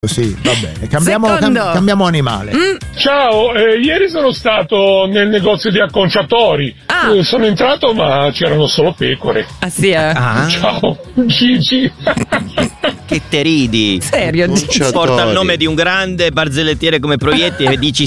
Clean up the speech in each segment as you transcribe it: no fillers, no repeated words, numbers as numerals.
Sì, va bene. Cambiamo animale. Ciao, ieri sono stato nel negozio di acconciatori. Sono entrato ma c'erano solo pecore. Ah sì, Ciao, Gigi. Che te ridi? Serio? Porta il nome di un grande barzellettiere come Proietti e dici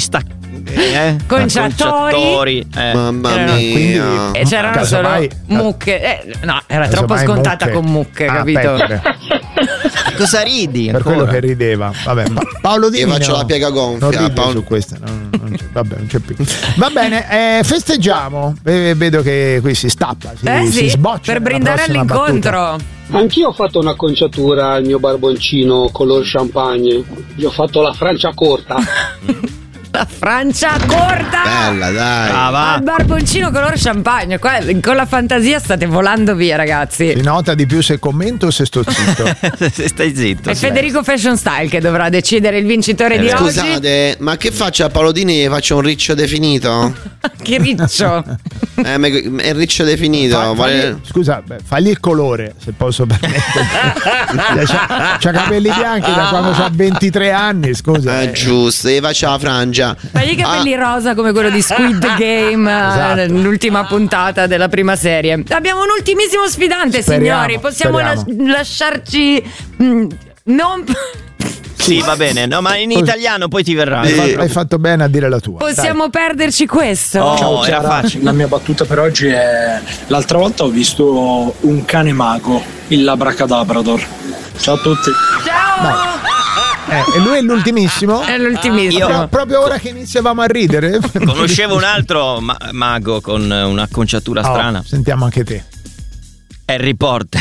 Conciatori. Mamma mia. E c'erano solo mucche. No, era troppo scontata con mucche, capito? Cosa ridi? Per quello che rideva. Vabbè, Paolo Di Io faccio la piega gonfia. Paolo su queste. Non c'è più. Va bene, festeggiamo. Vedo che qui si stappa, si sboccia per brindare all'incontro. Battuta. Anch'io ho fatto un'acconciatura al mio barboncino color champagne. Gli ho fatto la Francia corta. La Francia corta! Bella, dai. Il barboncino color champagne. Con la fantasia state volando via, ragazzi. Si nota di più se commento o se sto zitto? Se stai zitto. È Federico Fashion Style che dovrà decidere il vincitore di oggi. Scusate, ma che faccio a Paolo Dini? Faccio un riccio definito? Che riccio? È il riccio definito. Scusa, fagli il colore, se posso permettermi. C'ha capelli bianchi da quando c'ha 23 anni, scusa. Giusto, e faccio la frangia. Fagli i capelli rosa come quello di Squid Game, esatto. L'ultima puntata della prima serie. Abbiamo un ultimissimo sfidante, signori. Possiamo lasciarci non... Sì, va bene, no, ma in italiano poi ti verrà. Hai fatto bene a dire la tua. Possiamo perderci questo? Ciao, era facile. La mia battuta per oggi è: l'altra volta ho visto un cane mago, il Labracadabrador. Ciao a tutti. Ciao. E lui è l'ultimissimo? È l'ultimissimo. Io, proprio ora che iniziavamo a ridere. Conoscevo un altro mago con un'acconciatura strana. Sentiamo anche te. Harry Potter.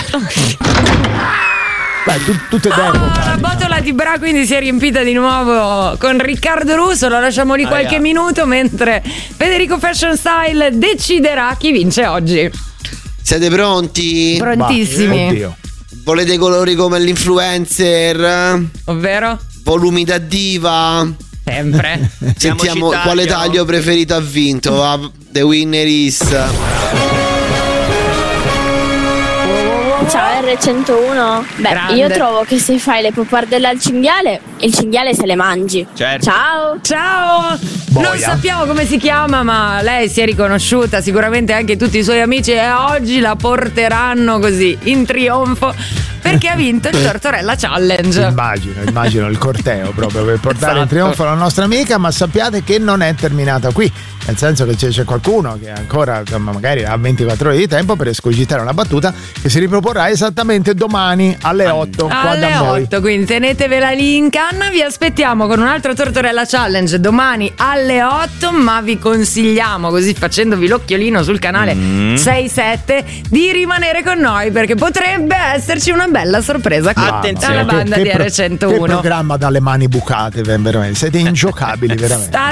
Beh, tutte d'epoca. La botola di Bra quindi si è riempita di nuovo con Riccardo Russo. Lo lasciamo lì qualche minuto mentre Federico Fashion Style deciderà chi vince oggi. Siete pronti? Prontissimi. Oddio. Volete colori come l'influencer? Ovvero? Volumi da diva? Sempre. Sentiamo quale taglio preferito ha vinto. The winner is... Ciao R101. Beh, Grande. io trovo che se fai le pappardelle al cinghiale, il cinghiale se le mangi. Certo. Ciao. Non sappiamo come si chiama, ma lei si è riconosciuta, sicuramente anche tutti i suoi amici, e oggi la porteranno così in trionfo perché ha vinto il Tortorella Challenge. Immagino il corteo proprio per portare in trionfo la nostra amica, ma sappiate che non è terminata qui, nel senso che c'è qualcuno che ancora magari ha 24 ore di tempo per escogitare una battuta che si riproporrà esattamente domani alle 8 qua da noi. 8, quindi tenetevela lì in canna. Vi aspettiamo con un altro Tortorella Challenge domani alle 8, ma vi consigliamo, così facendovi l'occhiolino sul canale 6-7, di rimanere con noi perché potrebbe esserci una bella sorpresa qui. Attenzione alla banda di R101. Che programma dalle mani bucate, veramente siete ingiocabili veramente.